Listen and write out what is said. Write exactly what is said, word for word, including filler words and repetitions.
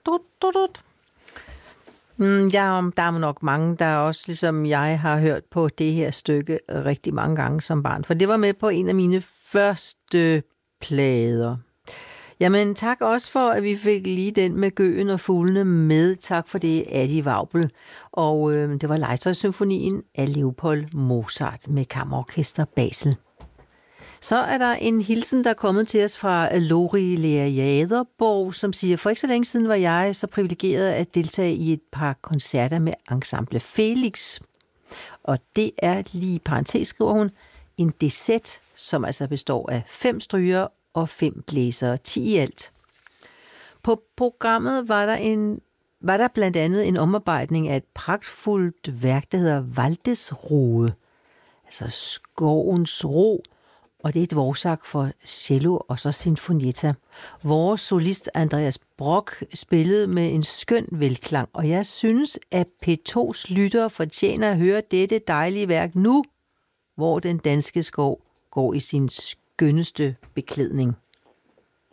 du, du, du. Mm, ja, der er nok mange, der også, ligesom jeg, har hørt på det her stykke rigtig mange gange som barn. For det var med på en af mine første plader. Jamen, tak også for, at vi fik lige den med Gøgen og fuglene med. Tak for det, Adi Waubel. Og øh, det var Legetøjssymfonien af Leopold Mozart med Kammerorkester Basel. Så er der en hilsen, der er kommet til os fra Lori Lea Jaderborg, som siger, for ikke så længe siden var jeg så privilegeret at deltage i et par koncerter med Ensemble Felix. Og det er lige parentes, skriver hun, en D Z, som altså består af fem stryger og fem blæsere, ti i alt. På programmet var der, en, var der blandt andet en omarbejdning af et pragtfuldt værk, der hedder Waldesruhe, altså skovens ro, og det er et dvorak for cello og så sinfonietta. Vores solist Andreas Brock spillede med en skøn velklang, og jeg synes, at P to's lyttere fortjener at høre dette dejlige værk nu, hvor den danske skov går i sin skønneste beklædning.